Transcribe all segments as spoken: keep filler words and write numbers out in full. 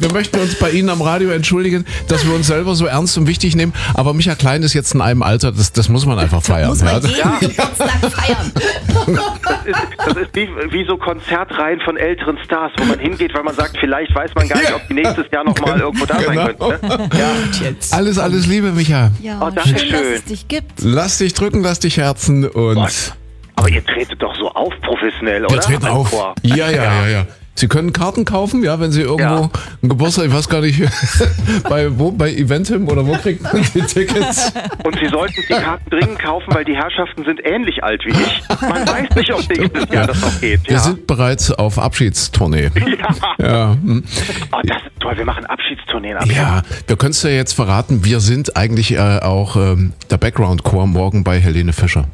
wir möchten uns bei Ihnen am Radio entschuldigen, dass wir uns selber so ernst und wichtig nehmen. Aber Micha Klein ist jetzt in einem Alter, das, das muss man einfach feiern. Muss man jeden Ja. Geburtstag feiern. Das ist, das ist wie, wie so Konzertreihen von älteren Stars, wo man hingeht, weil man sagt, vielleicht weiß man gar nicht, ob die nächstes Jahr nochmal irgendwo da sein Genau. könnten. Ne? Ja. Jetzt. Alles, alles Liebe, Micha. Ja, Oh, danke schön, dass schön. es dich gibt. Lass dich drücken, lass dich herzen und Gott. Aber ihr tretet doch so auf professionell, oder? wir treten Als auf. Chor. Ja, ja, ja, ja. Sie können Karten kaufen, ja, wenn Sie irgendwo Ja. einen Geburtstag, ich weiß gar nicht, bei wo, bei Eventim oder wo kriegt man die Tickets? Und Sie sollten die Karten dringend kaufen, weil die Herrschaften sind ähnlich alt wie ich. Man weiß nicht, ob nächstes Jahr das noch geht. Wir Ja. sind bereits auf Abschiedstournee. Ja. Ja, hm. Oh, das ist toll. Wir machen Abschiedstourneen ab. ja, wir können es ja jetzt verraten, wir sind eigentlich äh, auch ähm, der Background-Chor morgen bei Helene Fischer.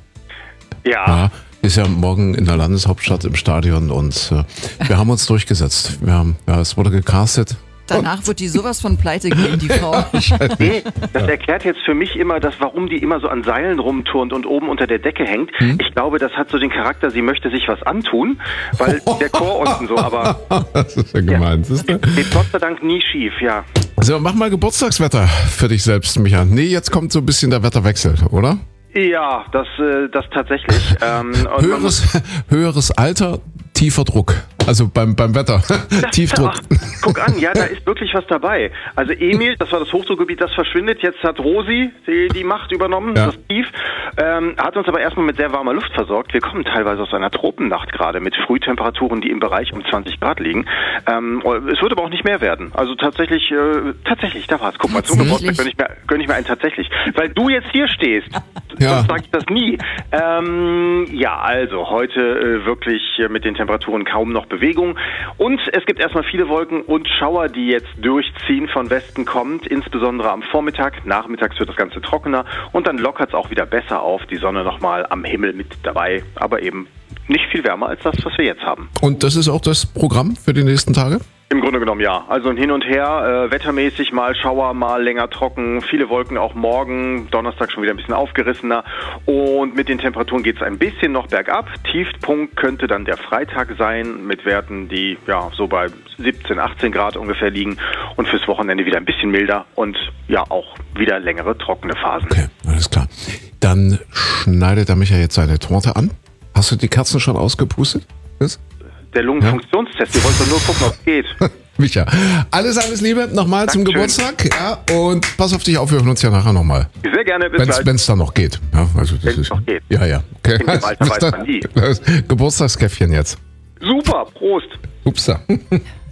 Ja. Ja, ist ja morgen in der Landeshauptstadt im Stadion und äh, wir haben uns durchgesetzt. Wir haben, ja, es wurde gecastet. Danach wird die sowas von pleite gehen, die Frau. Nee, das erklärt jetzt für mich immer, dass warum die immer so an Seilen rumturnt und oben unter der Decke hängt. Ich glaube, das hat so den Charakter, sie möchte sich was antun, weil der Chor unten so, aber Das ist ja gemein. siehst du? geht Gott sei Dank nie schief, ja. Also mach mal Geburtstagswetter für dich selbst, Micha. Nee, jetzt kommt so ein bisschen der Wetterwechsel, oder? Ja, das, äh, das tatsächlich. Ähm, und man muss- Höheres, höheres Alter, tiefer Druck. Also beim, beim Wetter. Tiefdruck. Ach, guck an, ja, da ist wirklich was dabei. Also Emil, das war das Hochdruckgebiet, das verschwindet. Jetzt hat Rosi die, die Macht übernommen, Ja. das Tief. Ähm, hat uns aber erstmal mit sehr warmer Luft versorgt. Wir kommen teilweise aus einer Tropennacht gerade mit Frühtemperaturen, die im Bereich um zwanzig Grad liegen. Ähm, es wird aber auch nicht mehr werden. Also tatsächlich, äh, tatsächlich, da war es. Guck mal, zum Tatsächlich? Geburtstag gönn ich mir, gönn ich mir einen tatsächlich. Weil du jetzt hier stehst, Ja. sonst sage ich das nie. Ähm, ja, also heute äh, wirklich äh, mit den Temperaturen kaum noch Bewegung. Und es gibt erstmal viele Wolken und Schauer, die jetzt durchziehen, von Westen kommt, insbesondere am Vormittag. Nachmittags wird das Ganze trockener und dann lockert es auch wieder besser auf. Die Sonne nochmal am Himmel mit dabei, aber eben nicht viel wärmer als das, was wir jetzt haben. Und das ist auch das Programm für die nächsten Tage? Im Grunde genommen ja. Also ein Hin und Her, äh, wettermäßig mal Schauer, mal länger trocken, viele Wolken auch morgen, Donnerstag schon wieder ein bisschen aufgerissener und mit den Temperaturen geht es ein bisschen noch bergab. Tiefpunkt könnte dann der Freitag sein mit Werten, die ja so bei siebzehn, achtzehn Grad ungefähr liegen und fürs Wochenende wieder ein bisschen milder und ja auch wieder längere trockene Phasen. Okay, alles klar. Dann schneidet der Micha jetzt seine Torte an. Hast du die Kerzen schon ausgepustet? Was? Der Lungenfunktionstest, ihr wollt doch nur gucken, ob es geht. Micha, alles, alles Liebe nochmal zum Dankeschön. Geburtstag. Ja, und pass auf dich auf, wir hören uns ja nachher nochmal. Sehr gerne, bis gleich. Wenn es dann noch geht. Ja, also das Wenn's ist, noch geht. Ja, ja. Okay. In dem Alter Bis weiß dann. man nie. Geburtstagskäffchen jetzt. Super, Prost. Upsa.